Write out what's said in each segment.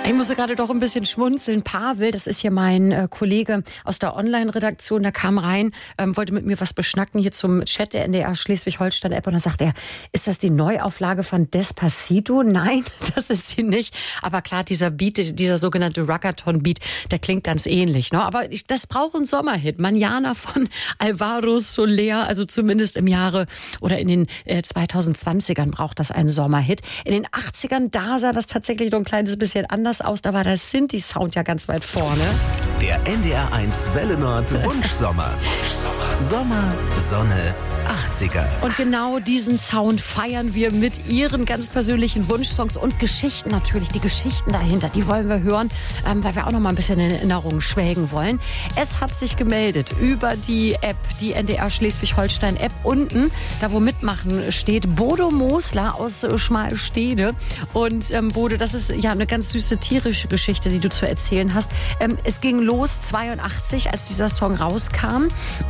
Ich musste gerade doch ein bisschen schmunzeln. Pavel, das ist hier mein Kollege aus der Online-Redaktion, der kam rein, wollte mit mir was beschnacken hier zum Chat der NDR Schleswig-Holstein-App. Und dann sagt er, ist das die Neuauflage von Despacito? Nein, das ist sie nicht. Aber klar, dieser Beat, dieser sogenannte Rockathon-Beat, der klingt ganz ähnlich. Ne? Aber das braucht einen Sommerhit. Manana von Alvaro Soler, also zumindest im Jahre oder in den 2020ern braucht das einen Sommerhit. In den 80ern, da sah das tatsächlich noch ein kleines bisschen anders aus. Da war der Sinti-Sound ja ganz weit vorne. Der NDR1 Welle Nord Wunschsommer. Sommer, Sonne, 80er. Und genau diesen Sound feiern wir mit Ihren ganz persönlichen Wunschsongs und Geschichten natürlich. Die Geschichten dahinter, die wollen wir hören, weil wir auch noch mal ein bisschen in Erinnerungen schwelgen wollen. Es hat sich gemeldet über die App, die NDR Schleswig-Holstein-App. Unten, da wo mitmachen steht, Bodo Mosler aus Schmalstede. Und Bodo, das ist ja eine ganz süße tierische Geschichte, die du zu erzählen hast. Es ging los 82, als dieser Song rauskam.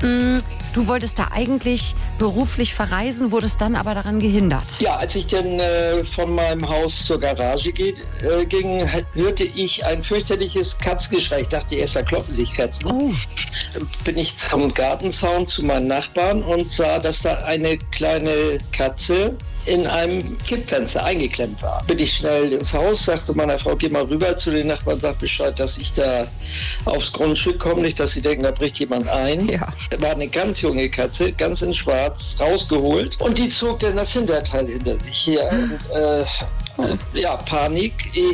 Du wolltest da eigentlich beruflich verreisen, wurdest dann aber daran gehindert. Ja, als ich dann von meinem Haus zur Garage ging, hörte ich ein fürchterliches Katzengeschrei. Ich dachte erst, da kloppen sich Katzen. Oh. Bin ich zum Gartenzaun zu meinen Nachbarn und sah, dass da eine kleine Katze in einem Kippfenster eingeklemmt war. Bin ich schnell ins Haus, sagte meiner Frau, geh mal rüber zu den Nachbarn, sag Bescheid, dass ich da aufs Grundstück komme, nicht, dass sie denken, da bricht jemand ein. Ja. War eine ganz junge Katze, ganz in schwarz, rausgeholt und die zog dann das Hinterteil hinter sich hier. Und, ja, Panik.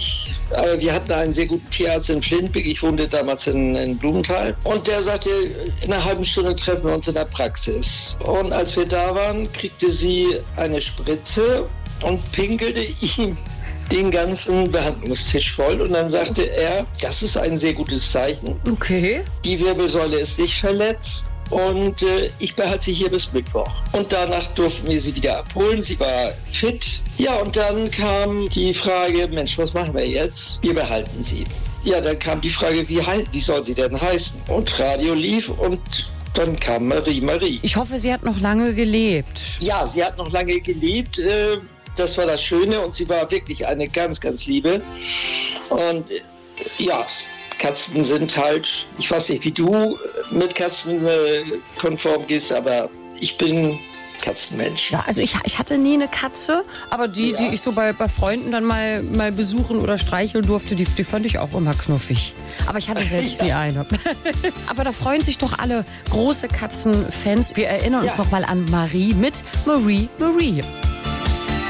Wir hatten einen sehr guten Tierarzt in Flintbeck. Ich wohnte damals in Blumenthal. Und der sagte, in einer halben Stunde treffen wir uns in der Praxis. Und als wir da waren, kriegte sie eine Spritze und pinkelte ihm den ganzen Behandlungstisch voll. Und dann sagte er, das ist ein sehr gutes Zeichen. Okay. Die Wirbelsäule ist nicht verletzt. Und ich behalte sie hier bis Mittwoch. Und danach durften wir sie wieder abholen. Sie war fit. Ja, und dann kam die Frage, Mensch, was machen wir jetzt? Wir behalten sie. Ja, dann kam die Frage, wie soll sie denn heißen? Und Radio lief und dann kam Marie. Ich hoffe, sie hat noch lange gelebt. Ja, sie hat noch lange gelebt. Das war das Schöne. Und sie war wirklich eine ganz, ganz liebe. Und ja, Katzen sind halt, ich weiß nicht, wie du mit Katzen konform gehst, aber ich bin Katzenmensch. Ja, also ich hatte nie eine Katze, aber die ich so bei Freunden dann mal besuchen oder streicheln durfte, die fand ich auch immer knuffig. Aber ich hatte selbst nie eine. Aber da freuen sich doch alle große Katzenfans. Wir erinnern uns noch mal an Marie mit Marie.